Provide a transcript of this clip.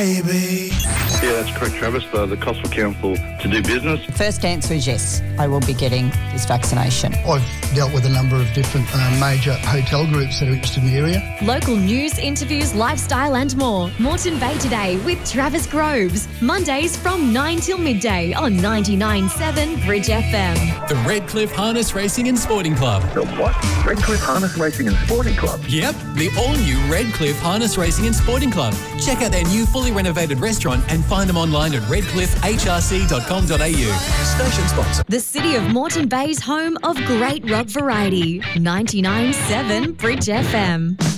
baby. Yeah, that's correct, Travis. The cost for council to do business. First answer is yes, I will be getting this vaccination. I've dealt with a number of different major hotel groups that are interested in the area. Local news, interviews, lifestyle and more. Moreton Bay Today with Travis Groves. Mondays from 9 till midday on 99.7 Bridge FM. The Redcliffe Harness Racing and Sporting Club. The what? Redcliffe Harness Racing and Sporting Club? Yep, the all-new Redcliffe Harness Racing and Sporting Club. Check out their new fully renovated restaurant and find them online at redcliffehrc.com.au. Station sponsor. The city of Moreton Bay's home of great rock variety. 99.7 Bridge FM.